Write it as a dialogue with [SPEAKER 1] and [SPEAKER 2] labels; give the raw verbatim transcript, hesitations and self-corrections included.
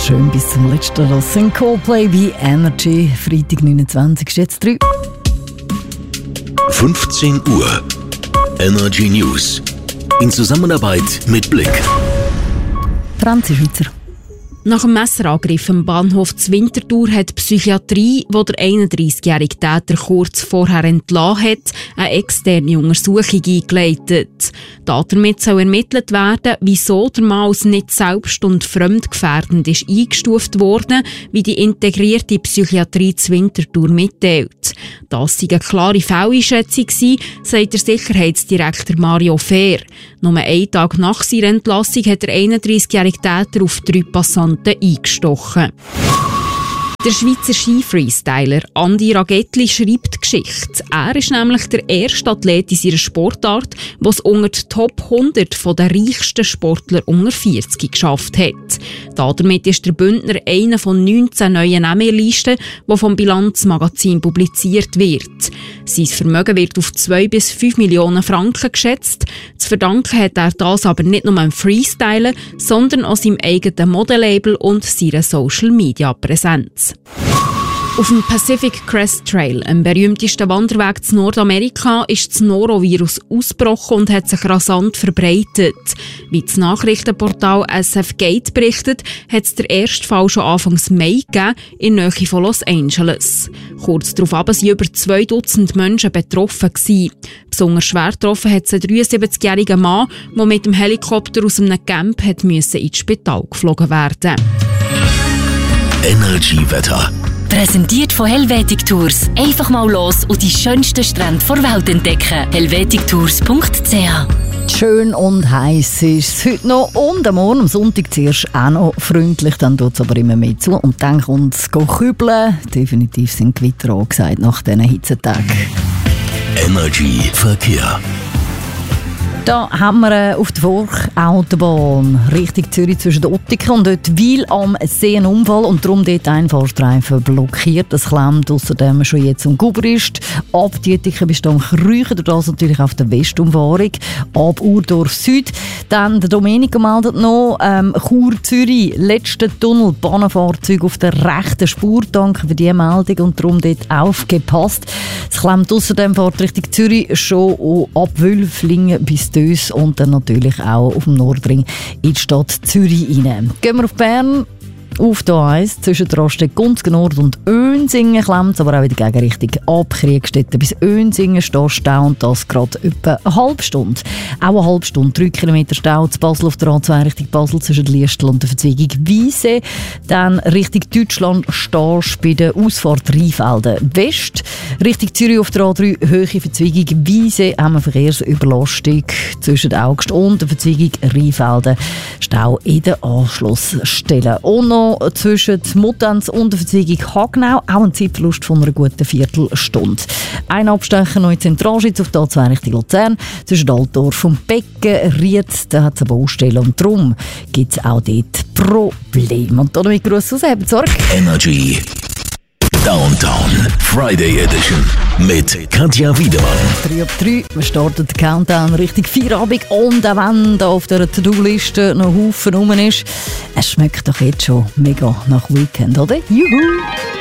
[SPEAKER 1] schön bis zum letzten. Das sind Coldplay bei Energy. Freitag neunundzwanzig, jetzt drei.
[SPEAKER 2] fünfzehn Uhr. Energy News. In Zusammenarbeit mit Blick.
[SPEAKER 1] Franzi Schweizer.
[SPEAKER 3] Nach dem Messerangriff am Bahnhof zu Winterthur hat die Psychiatrie, wo der einunddreissigjährige Täter kurz vorher entlassen hat, eine externe Untersuchung eingeleitet. Damit soll ermittelt werden, wieso der Mann als nicht selbst- und fremdgefährdend ist eingestuft worden, wie die integrierte Psychiatrie zu Winterthur mitteilt. Das sei eine klare Fehleinschätzung gewesen, sagt der Sicherheitsdirektor Mario Fehr. Nur einen Tag nach seiner Entlassung hat der einunddreissigjährige Täter auf drei Passanten eingestochen. Der Schweizer Ski-Freestyler Andi Ragettli schreibt die Geschichte. Er ist nämlich der erste Athlet in seiner Sportart, der es unter die Top hundert der reichsten Sportler unter vierzig geschafft hat. Damit ist der Bündner einer von neunzehn neuen Emmy-Listen, die vom Bilanzmagazin publiziert wird. Sein Vermögen wird auf zwei bis fünf Millionen Franken geschätzt. Zu verdanken hat er das aber nicht nur am Freestylen, sondern auch seinem eigenen Modellabel und seiner Social-Media-Präsenz. Auf dem Pacific Crest Trail, einem berühmtesten Wanderweg zu Nordamerika, ist das Norovirus ausgebrochen und hat sich rasant verbreitet. Wie das Nachrichtenportal S F Gate berichtet, hat es der erste Fall schon Anfang Mai gegeben, in Nähe von Los Angeles. Kurz darauf waren über zwei Dutzend Menschen betroffen gewesen. Besonders schwer getroffen hat es ein dreiundsiebzigjähriger Mann, der mit dem Helikopter aus einem Camp hat müssen ins Spital geflogen werden.
[SPEAKER 2] Energy-Wetter.
[SPEAKER 4] Präsentiert von Helvetic Tours. Einfach mal los und die schönsten Strände der Welt entdecken. helvetic tours punkt c h.
[SPEAKER 1] Schön und heiß ist es heute noch und am Morgen, am Sonntag zuerst auch noch freundlich, dann tut es aber immer mehr zu und dann kommt es kübeln. Definitiv sind Gewitter angesagt nach diesen Hitzetagen.
[SPEAKER 2] Energy Verkehr.
[SPEAKER 1] Da haben wir auf der Forchautobahn Richtung Zürich zwischen Ottiken und dort Wil am See einen Unfall und darum dort ein Fahrstreifen blockiert. Das klemmt außerdem schon jetzt um Gubrist. Ab Dietiken bis am Krüchen, durch das natürlich auf der Westumfahrung. Ab Urdorf Süd. Dann der Domenico meldet noch, ähm, Chur Zürich, letzter Tunnel, Bahnenfahrzeug auf der rechten Spur. Danke für die Meldung und darum dort aufgepasst. Es klemmt außerdem Fahrt Richtung Zürich schon ab Wülflingen bis und dann natürlich auch auf dem Nordring in die Stadt Zürich rein. Gehen wir auf Bern. Auf der A eins zwischen Rasteg, Gunzgen Nord und Önsingen klemmt es, aber auch in der Gegenrichtung ab Kriegstetten bis Önsingen steht Stau und das gerade etwa eine halbe Stunde. Auch eine halbe Stunde, drei Kilometer Stau zu Basel auf der A zwei Richtung Basel zwischen Liestl und der Verzweigung Wiese. Dann Richtung Deutschland stehst du bei der Ausfahrt Rheinfelden West. Richtung Zürich auf der A drei Höhe Verzweigung Wiese haben wir Verkehrsüberlastung zwischen Augst und der Verzweigung Rheinfelden. Stau in den Anschlussstellen. Und noch zwischen Muttenz und der Verzweigung Hagenau auch ein Zeitverlust von einer guten Viertelstunde. Ein Abstecher noch in Zentralschweiz auf der A zwei Richtung Luzern zwischen Altdorf und Becken, Ried, da hat es eine Baustelle und darum gibt es auch dort Probleme. Und damit Gruß aus Ebensorg.
[SPEAKER 2] Energy Downtown Friday Edition mit Katja Wiedemann.
[SPEAKER 1] drei ab drei, wir starten den Countdown Richtung Feierabend und auch wenn da auf der To-Do-Liste noch Haufen rum ist, es schmeckt doch jetzt schon mega nach Weekend, oder? Juhu!